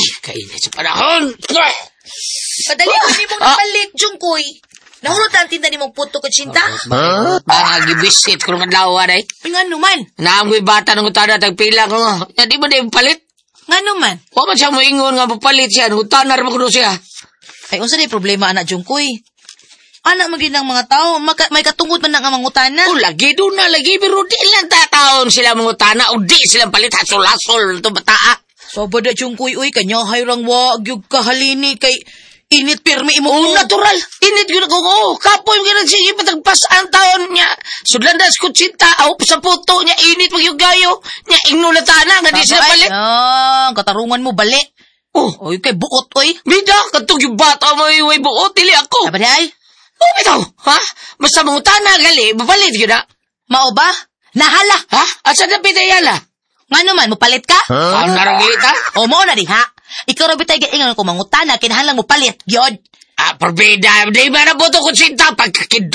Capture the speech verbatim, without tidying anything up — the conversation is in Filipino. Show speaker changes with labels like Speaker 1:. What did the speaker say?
Speaker 1: kainit sa panahon.
Speaker 2: Padali ko ni mong napalit, Jungkoy. Nahulot ang tinda ni mong puto ko, Chinta?
Speaker 1: Huh? Mga gibisit ko ng adlaw, aday.
Speaker 2: Nga naman.
Speaker 1: Naamoy bata ng utana, tagpila ko nga. Ya, di ba na yung palit?
Speaker 2: Nga naman.
Speaker 1: Huwag man siya moingon nga papalit siya. Utana rin mo siya.
Speaker 2: Ay, unsa na yung problema, anak Jungkoy? Anak magin ng mga tao, maka, may katungod man ng amang utana.
Speaker 1: O, lagi doon na, lagi. Pero di lang tataon sila mga utana. O di silang palit, hasol-hasol. Ito bataa.
Speaker 2: Soba da Jungkoy, uy, kanya hayrang wag yung kahalini kay init pirmi imo.
Speaker 1: Oh, natural. Init yun ako. Oh, kapoy mo ganun sige, patagpas ang taon niya. Sudlan das kutsinta, aw sa puto niya, init pag yung gayo. Niya, ignulatana, nga di sila palit.
Speaker 2: Ah, katarungan mo, bali.
Speaker 1: Oh,
Speaker 2: Uy, kay buot, uy.
Speaker 1: bida, katong yung bata mo, iway buot, dili ako.
Speaker 2: Aba ay,
Speaker 1: Oh, ito, ha? Basta mga utana, gali, mapalit yun na.
Speaker 2: mao ba? Nahala.
Speaker 1: Ha? At sa napitayala?
Speaker 2: Nga naman, mupalit ka?
Speaker 1: Huh? Ang naragita?
Speaker 2: O, mao na di, ha? Ikaw rabi tayo ingan ko mangutana, kinahalang mo palit, yod.
Speaker 1: Ah, perbeda. Di ba na po ito kutsinta? Pagkakid